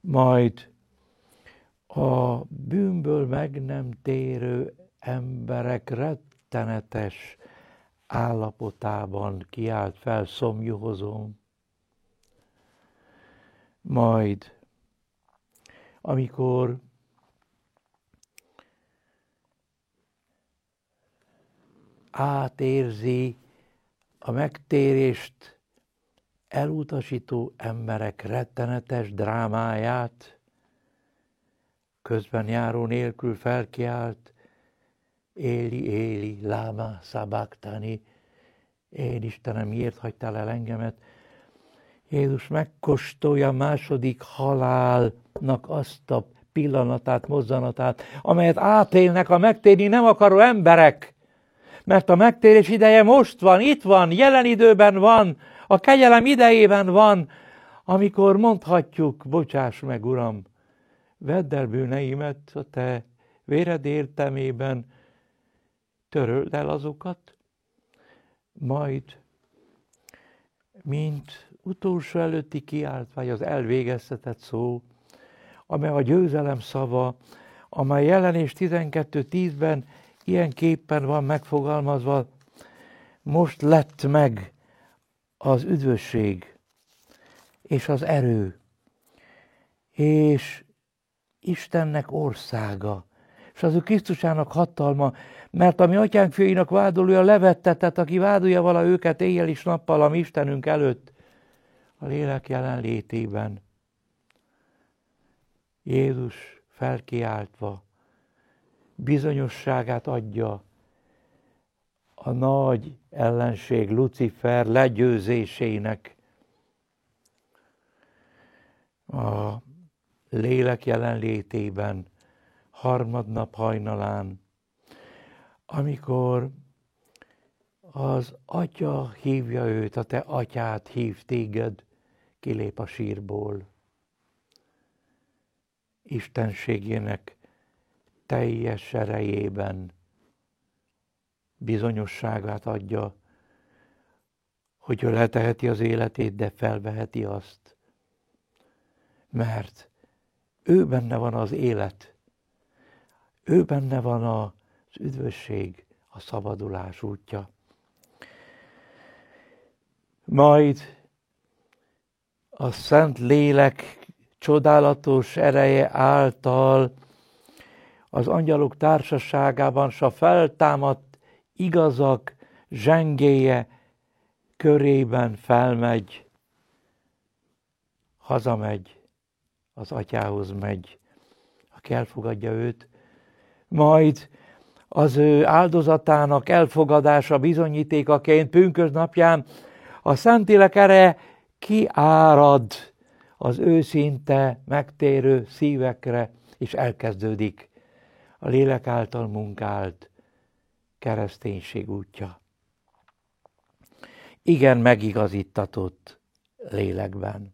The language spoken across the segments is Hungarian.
Majd a bűnből meg nem térő emberek rettenetes állapotában kiált fel szomjuhozom. Majd, amikor átérzi a megtérést elutasító emberek rettenetes drámáját, közben járó nélkül felkiált, Éli, Éli, láma szabaktani, én Istenem, miért hagytál el engemet? Jézus megkóstolja a második halálnak azt a pillanatát, mozzanatát, amelyet átélnek a megtérni nem akaró emberek. Mert a megtérés ideje most van, itt van, jelen időben van, a kegyelem idejében van, amikor mondhatjuk, bocsáss meg, Uram, vedd el bűneimet a te véred értelmében, töröld el azokat, majd, mint utolsó előtti kiáltvány, az elvégeztetett szó, amely a győzelem szava, amely Jelenés 12:10-ben ilyenképpen van megfogalmazva, most lett meg az üdvösség, és az erő, és Istennek országa, és az ő Krisztusának hatalma, mert a mi atyánk fiainak vádolója levettetett, aki vádolja vala őket éjjel és nappal a mi Istenünk előtt, a lélek jelenlétében. Jézus felkiáltva bizonyosságát adja a nagy ellenség Lucifer legyőzésének. A lélek jelenlétében, harmadnap hajnalán, amikor az Atya hívja őt, a te atyád hív téged, kilép a sírból. Istenségének teljes erejében bizonyosságát adja, hogy ő leteheti az életét, de felveheti azt. Mert ő benne van az élet, ő benne van az üdvösség, a szabadulás útja. Majd a Szent Lélek csodálatos ereje által az angyalok társaságában s a feltámadt igazak zsengéje körében felmegy, hazamegy, az atyához megy, aki elfogadja őt, majd az ő áldozatának elfogadása bizonyítékaként pünkösdnapján a Szentlélek ereje kiárad az őszinte, megtérő szívekre, és elkezdődik a lélek által munkált kereszténység útja. Igen megigazítatott lélekben.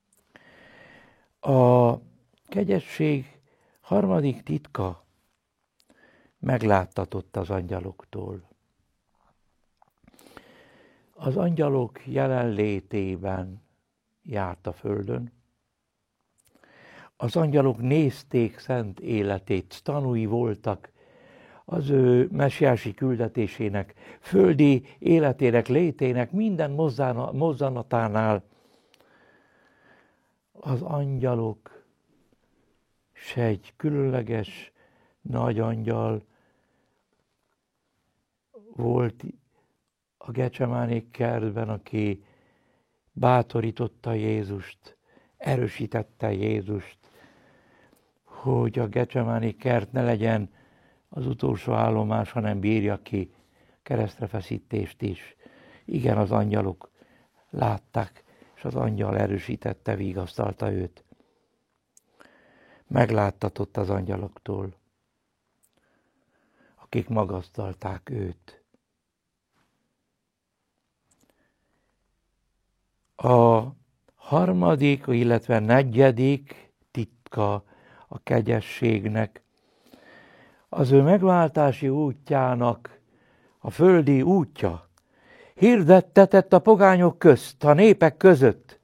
A kegyesség harmadik titka megláttatott az angyaloktól. Az angyalok jelenlétében járt a földön. Az angyalok nézték szent életét, tanúi voltak az ő messiási küldetésének, földi életének, létének, minden mozzanatánál. Az angyalok, s egy különleges nagy angyal volt a Gecsemáné kertben, aki bátorította Jézust, erősítette Jézust, hogy a Gecsemáné kert ne legyen az utolsó állomás, hanem bírja ki keresztrefeszítést is. Igen, az angyalok látták, és az angyal erősítette, vigasztalta őt. Megláttatott az angyaloktól, akik magasztalták őt. A harmadik, illetve negyedik titka a kegyességnek, az ő megváltási útjának a földi útja. Hirdettetett a pogányok közt, a népek között.